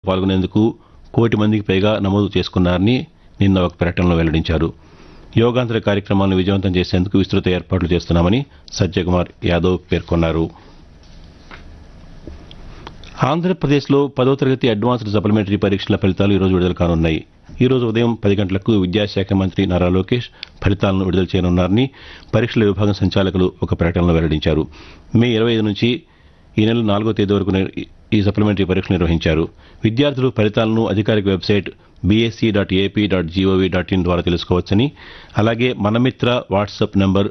పాల్గొనేందుకు 1 కోటి మందికి పైగా నమోదు చేసుకున్నారని నిన్న ఒక ప్రకటనలో వెల్లడించారు. యోగాంతర కార్యక్రమాలను విజయవంతం చేసేందుకు విస్తృత ఏర్పాట్లు చేస్తున్నామని సత్యకుమార్ యాదవ్ పేర్కొన్నారు. ఆంధ్రప్రదేశ్లో 10వ తరగతి అడ్వాన్స్డ్ సప్లిమెంటరీ పరీక్షల ఫలితాలు ఈరోజు విడుదల కానున్నాయి. ఈ రోజు ఉదయం 10 గంటలకు విద్యాశాఖ మంత్రి నారా లోకేష్ ఫలితాలను విడుదల చేయనున్నారని పరీక్షల విభాగం సంచాలకులు ఒక ప్రకటనలో వెల్లడించారు. మే 25 నుంచి ఈ నెల 4వ తేదీ వరకు ఈ సప్లిమెంటరీ పరీక్షలు నిర్వహించారు. విద్యార్థులు ఫలితాలను అధికారిక వెబ్సైట్ bsc.ap.gov.in ద్వారా తెలుసుకోవచ్చని, అలాగే మనమిత్ర వాట్సాప్ నంబర్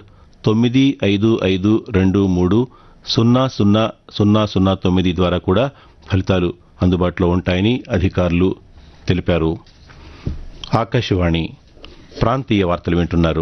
9552300009 ద్వారా కూడా ఫలితాలు అందుబాటులో ఉంటాయని అధికారులు తెలిపారు. ఆకాశవాణి ప్రాంతీయ వార్తలు వింటున్నారు.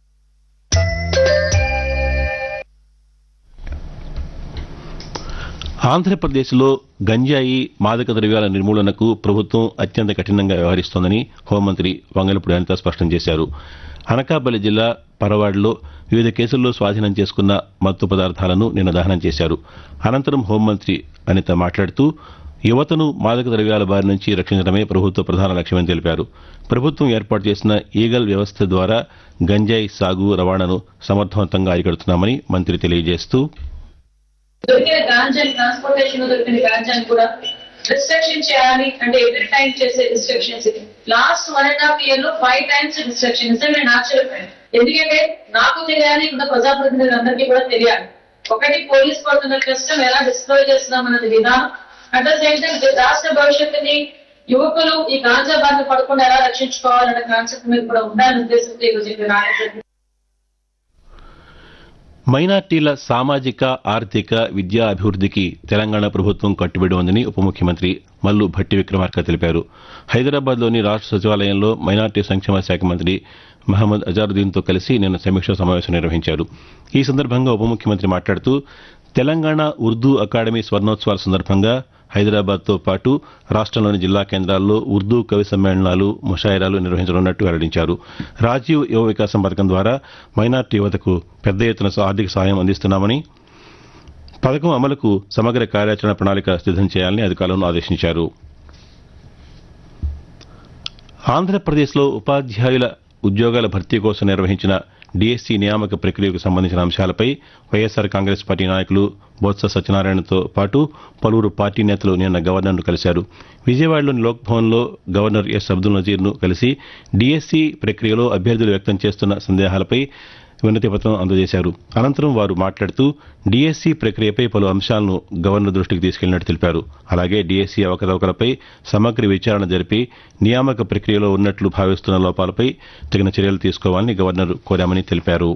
ఆంధ్రప్రదేశ్లో గంజాయి మాదక ద్రవ్యాల నిర్మూలనకు ప్రభుత్వం అత్యంత కఠినంగా వ్యవహరిస్తోందని హోంమంత్రి వంగలపూడి అనిత స్పష్టం చేశారు. అనకాపల్లి జిల్లా పరవాడలో వివిధ కేసుల్లో స్వాధీనం చేసుకున్న మత్తు పదార్థాలను నిన్న దహనం చేశారు. అనంతరం హోంమంత్రి అనిత మాట్లాడుతూ యువతను మాదక ద్రవ్యాల బారి నుంచి రక్షించడమే ప్రభుత్వ ప్రధాన లక్ష్యమని తెలిపారు. ప్రభుత్వం ఏర్పాటు చేసిన ఈగల్ వ్యవస్థ ద్వారా గంజాయి సాగు రవాణాను సమర్థవంతంగా అరికడుతున్నామని మంత్రి తెలియజేస్తూ దొరికిన గాంజాని ట్రాన్స్పోర్టేషన్ దొరికిన గాంజాని కూడా రిస్ట్రిక్షన్ చేయాలి అంటే ఎవ్రీ టైం చేసే రిస్ట్రిక్షన్స్ ఇది. లాస్ట్ 1.5 year లో 5 times రిస్ట్రిక్షన్స్ నేను ఆశ్చర్యపోయాను. ఎందుకంటే నాకు తెలియాలి, ఉన్న ప్రజాప్రతినిధులందరికీ కూడా తెలియాలి. ఒకటి పోలీస్ పడుతున్న కష్టం ఎలా డిస్ప్లోయ్ చేస్తున్నాం అన్నది విధానం, అట్ ద సేమ్ టైం రాష్ట్ర భవిష్యత్తుని యువకులు ఈ గాంజా బారిన పడకుండా ఎలా రక్షించుకోవాలన్న కాన్సెప్ట్ మీద కూడా ఉండాలనే ఉద్దేశంతో ఈరోజు ఇక్కడ రాలేదు. మైనార్టీల సామాజిక ఆర్థిక విద్యా అభివృద్ధికి తెలంగాణ ప్రభుత్వం కట్టుబడి ఉందని ఉప ముఖ్యమంత్రి మల్లు భట్టి విక్రమార్క తెలిపారు. హైదరాబాద్లోని రాష్ట్ర సచివాలయంలో మైనార్టీ సంక్షేమ శాఖ మంత్రి మహమ్మద్ అజారుద్దీన్తో కలిసి నిన్న సమీక్షా సమావేశం నిర్వహించారు. ఈ సందర్భంగా ఉప ముఖ్యమంత్రి మాట్లాడుతూ తెలంగాణ ఉర్దూ అకాడమీ స్వర్ణోత్సవాల సందర్భంగా హైదరాబాద్తో పాటు రాష్ట్రంలోని జిల్లా కేంద్రాల్లో ఉర్దూ కవి సమ్మేళనాలు, ముషాయిరాలు నిర్వహించనున్నట్టు వెల్లడించారు. రాజీవ్ యువ వికాసం పథకం ద్వారా మైనార్టీ యువతకు పెద్ద ఎత్తున ఆర్థిక సాయం అందిస్తున్నామని, పథకం అమలుకు సమగ్ర కార్యాచరణ ప్రణాళిక సిద్దం చేయాలని అధికారులను ఆదేశించారు. ఆంధ్రప్రదేశ్లో ఉపాధ్యాయుల ఉద్యోగాల భర్తీ కోసం నిర్వహించిన డీఎస్సీ నియామక ప్రక్రియకు సంబంధించిన అంశాలపై వైఎస్సార్ కాంగ్రెస్ పార్టీ నాయకులు బొత్స సత్యనారాయణతో పాటు పలువురు పార్టీ నేతలు నిన్న గవర్నర్ను కలిశారు. విజయవాడలోని లోక్భవన్లో గవర్నర్ ఎస్ అబ్దుల్ నజీర్ను కలిసి డీఎస్సీ ప్రక్రియలో అభ్యర్థులు వ్యక్తం చేస్తున్న సందేహాలపై వినతిపత్రం అందజేశారు. అనంతరం వారు మాట్లాడుతూ డీఎస్సీ ప్రక్రియపై పలు అంశాలను గవర్నర్ దృష్టికి తీసుకెళ్లినట్టు తెలిపారు. అలాగే డీఎస్సీ అవకతవకలపై సమగ్ర విచారణ జరిపి నియామక ప్రక్రియలో ఉన్నట్లు భావిస్తున్న లోపాలపై తగిన చర్యలు తీసుకోవాలని గవర్నర్ కోరామని తెలిపారు.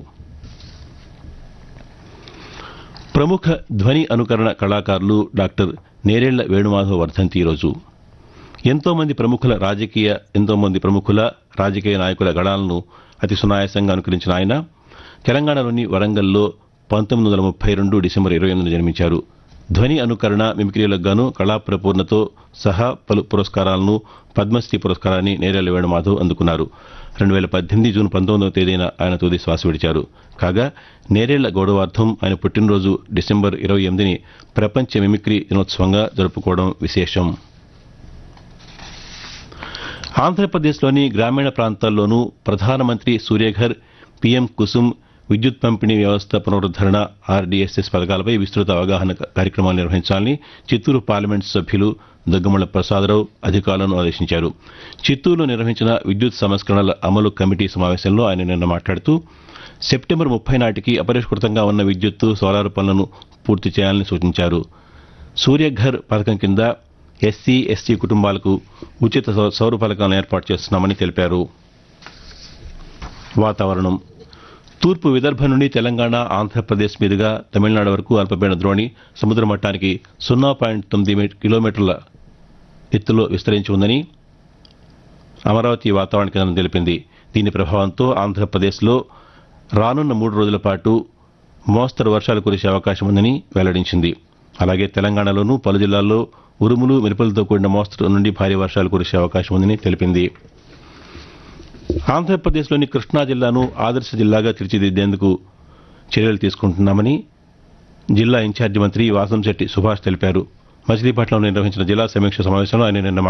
ప్రముఖ ధ్వని అనుకరణ కళాకారులు డాక్టర్ నేరేళ్ల వేణుమాధవ్ వర్ధంతి ఈరోజు. ఎంతో మంది ప్రముఖుల రాజకీయ నాయకుల గళాలను అతి సునాయాసంగా అనుకరించిన ఆయన తెలంగాణలోని వరంగల్లో 1932 డిసెంబర్ 28న జన్మించారు. ధ్వని అనుకరణ మిమిక్రీలకు గాను కళాప్రపూర్ణతో సహా పలు పురస్కారాలను, పద్మశ్రీ పురస్కారాన్ని నేరేళ్ల వేణుమాధవ్ అందుకున్నారు. 2018 జూన్ 19వ తేదీన ఆయన తుది శ్వాస విడిచారు. కాగా నేరేళ్ల గౌరవార్థం ఆయన పుట్టినరోజు డిసెంబర్ 28ని ప్రపంచ మిమిక్రీ దినోత్సవంగా జరుపుకోవడం విశేషం. ఆంధ్రప్రదేశ్లోని గ్రామీణ ప్రాంతాల్లోనూ ప్రధానమంత్రి సూర్యఘర్, పీఎం కుసుమ్ విద్యుత్ పంపిణీ వ్యవస్థ పునరుద్దరణ ఆర్డీఎస్ఎస్ పథకాలపై విస్తృత అవగాహన కార్యక్రమాలు నిర్వహించాలని చిత్తూరు పార్లమెంటు సభ్యులు దగ్గుమళ్ల ప్రసాదరావు అధికారులను ఆదేశించారు. చిత్తూరులో నిర్వహించిన విద్యుత్ సంస్కరణల అమలు కమిటీ సమావేశంలో ఆయన నిన్న మాట్లాడుతూ సెప్టెంబర్ 30 నాటికి అపరిష్కృతంగా ఉన్న విద్యుత్తు, సోలార్ పనులను పూర్తి చేయాలని సూచించారు. సూర్యఘర్ పథకం కింద ఎస్సీ, ఎస్టీ కుటుంబాలకు ఉచిత సౌర ఫలకాలను ఏర్పాటు చేస్తున్నామని తెలిపారు. వాతావరణం. తూర్పు విదర్భ నుండి తెలంగాణ, ఆంధ్రప్రదేశ్ మీదుగా తమిళనాడు వరకు అల్పపీడన ద్రోణి సముద్ర మట్టానికి 0.9 కిలోమీటర్ల ఎత్తులో విస్తరించి ఉందని అమరావతి వాతావరణ కేంద్రం తెలిపింది. దీని ప్రభావంతో ఆంధ్రప్రదేశ్లో రానున్న 3 రోజుల పాటు మోస్తరు వర్షాలు కురిసే అవకాశం ఉందని వెల్లడించింది. అలాగే తెలంగాణలోనూ పలు జిల్లాల్లో ఉరుములు, మెరుపులతో కూడిన మోస్తరు నుండి భారీ వర్షాలు కురిసే అవకాశం ఉందని తెలిపింది. ఆంధ్రప్రదేశ్లోని కృష్ణా జిల్లాను ఆదర్శ జిల్లాగా తీర్చిదిద్దేందుకు చర్యలు తీసుకుంటున్నామని జిల్లా ఇన్ఛార్జి మంత్రి వాసంశెట్టి సుభాష్ తెలిపారు. మచిలీపట్నంలో నిర్వహించిన జిల్లా సమీక్ష సమావేశంలో ఆయన నిన్న